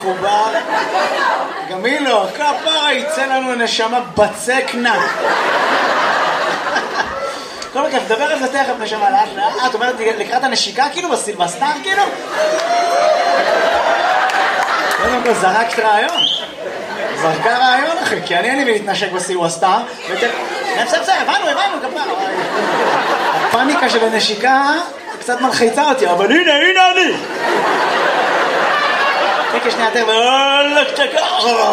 חובר, גם היא לא, כפרה יצא לנו נשמה בצק נק. כל מקרה, תדבר על זה תכף נשמה לאט לאט. את אומרת לקראת הנשיקה כאילו בסילבסטר כאילו? קודם כל זרקת רעיון. זרקה רעיון אחי, כי אני אין לי להתנשק בסילבסטר. בסדר, הבנו כפרה. הפאניקה של הנשיקה קצת מלחיצה אותי, אבל הנה אני. תקי שנייה יותר ואולק צ'קה.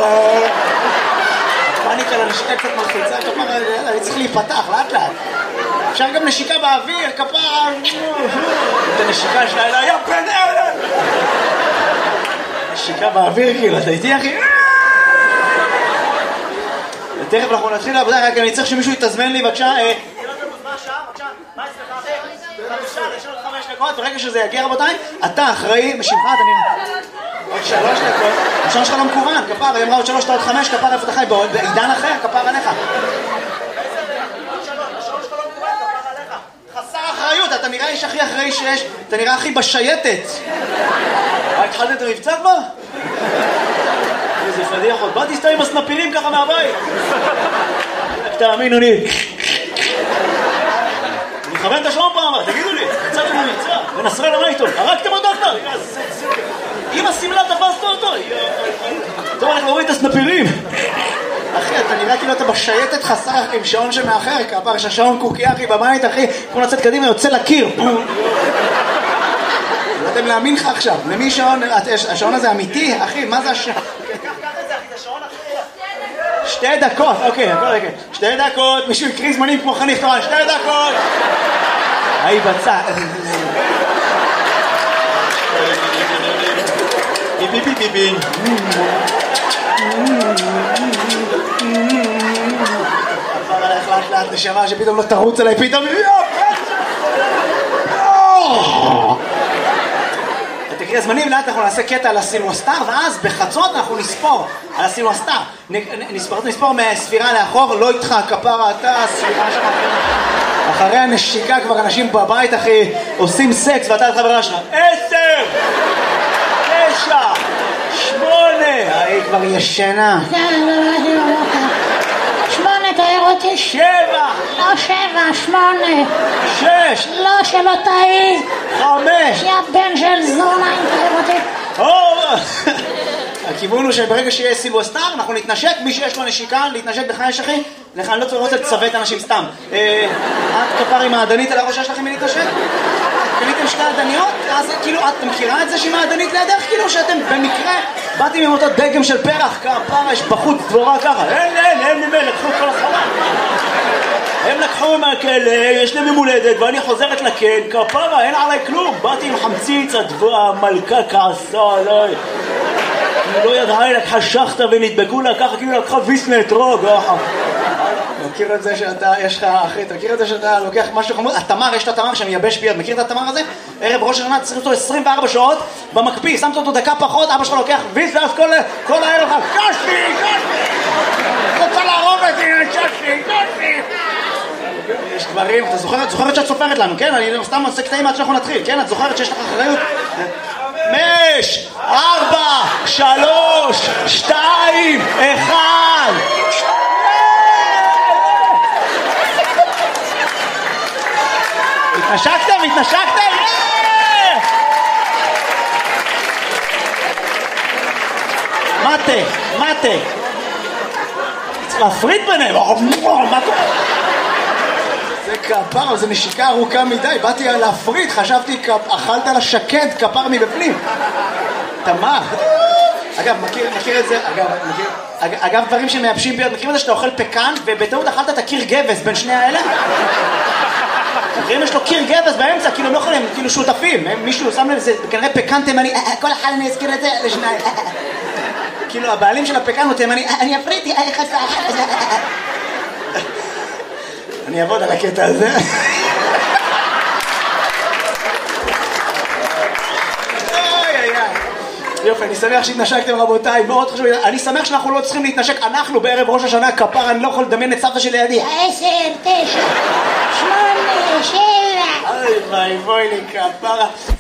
הפאניקה לנשיקה קצת מלחיצה, כפרה, אני צריך להיפתח לאט לאט. אפשר גם נשיקה באוויר, כפרה. את הנשיקה שלה אלה, יא בן אלה. נשיקה באוויר כאילו, אתה איתי אחי? תכף אנחנו נתחיל לעבודה, רק אני צריך שמישהו יתזמן לי בבקשה. מה אצלך? יש עוד 5 דקות, ברגע שזה יגיע רבותיי, אתה אחראי, משמך, אתה נראה. עוד 3 דקות, השעון שלך לא מקוון, כפר, היא אמרה עוד 3, עוד 5, כפר איפה אתה חי, בעידן אחר, כפר עליך. השעון שלך לא מקוון, כפר עליך. חסר אחריות, אתה נראה איש הכי אחראי שיש, אתה נראה הכי בשייטת. התחלת את המבצע כבר? איזה פדיחות, בא תסתום עם הסנפירים ככה מהבית. תאמינו לי. אני מכוון את השעון פעם, תגידו לי, יצאתם למבצע, ונסראללה מה איתו? הרגתם אותו כבר? עם הסמלה תפסת אותו. טוב, אנחנו רואים את הסנפירים. אחי, אתה נראה כאילו אתה בשייטת חסר עם שעון שמאחר, כפר שהשעון קוקי אחי בבית אחי, כמו לצאת קדימה יוצא לקיר. לא יודעים להאמין לך עכשיו, למי שעון, השעון הזה אמיתי? אחי, מה זה השעון? קח את זה אחי, זה שעון אחי. 2 דקות, אוקיי, 2 דקות, מישהו יקריא זמנים כמו חניך תורן, 2 דקות. היי בצע. ביבי. עבר עליך לאט נשמה שפתאום לא תרוץ עליי, פתאום תקריא זמנים, לאט אנחנו נעשה קטע על הסילבסטר, ואז בחצות אנחנו נספור על הסילבסטר. נספור מהספירה לאחור, לא איתך, כפרה, אתה, הספירה שלך. אחרי הנשיקה כבר אנשים בבית, אחי, עושים סקס, ואתה לחברה שלך. 10, 9, 8, היא כבר ישנה. 8, תאר אותי. 7, לא 7, 8. 6, לא, שלא תאי. 5. יא בן של זונה, אם תאר אותי. הכיוון הוא שברגע שיהיה סילבסטר, אנחנו נתנשק, מי שיש לו נשיקה, להתנשק לך יש אחי? לך, אני לא רוצה לצוות אנשים סתם. את כפר עם העדנית על הראש שלכם מלהתנשק? קניתם 2 עדניות? אז כאילו, את מכירה את זה שהיא מעדנית לידך? כאילו שאתם במקרה באתם עם אותו דגם של פרח, כפרה, יש בחוץ דבורה ככה. אין, לקחו את כל הסחורה. הם לקחו מהכלא, יש להם מולדת, ואני חוזרת לכן, כפרה, אין עליי כלום. באתי עם חמציץ, המלכה כעסה עליי. היא לא ידעה, היא לקחה שחטה ונדבקו לה ככה, כאילו לקחה ויסנה אתרוג. מכיר את זה שאתה, יש לך, אחי, תכיר את זה שאתה לוקח משהו חמוד? התמר, יש את התמר שמייבש ביד, מכיר את התמר הזה? ערב ראש השנה צריך אותו 24 שעות במקפיא, שמת אותו דקה פחות, אבא שלך לוקח ויס, ואז כל הערב לך, קשי! רוצה להרוג אותי, קשי! יש דברים, אתה זוכרת שאת סופרת לנו, כן? אני סתם עושה קטעים עד שאנחנו נתחיל, כן? את זוכרת שיש לך אחריות? 5, 4, 3, 2, 1. התנשקתם? מטה. צריך להפריד ביניהם. זה כפר, זה נשיקה ארוכה מדי. באתי להפריד, חשבתי אכלת לשקד כפר מבפנים. תמר. אגב, מכיר את זה? אגב, דברים שמייבשים ביד, מכיר את זה שאתה אוכל פקן ובטעות אכלת את הקיר גבס בין שני האלה? יש לו קיר גבס באמצע, כאילו הם לא יכולים, כאילו שותפים. מישהו שם לב, זה כנראה פקן תימני, כל אחד אני אזכיר את זה לשניים. כאילו הבעלים של הפקן הוא תימני, אני אפריד, אני אעבוד על הקטע הזה. יופי, אני שמח שהתנשקתם רבותיי, מאוד חשוב, אני שמח שאנחנו לא צריכים להתנשק, אנחנו בערב ראש השנה, כפר, אני לא יכול לדמיין את סבתא שלי לידי. 10, 9, 8, 7. אוי, בואי לי כפרה.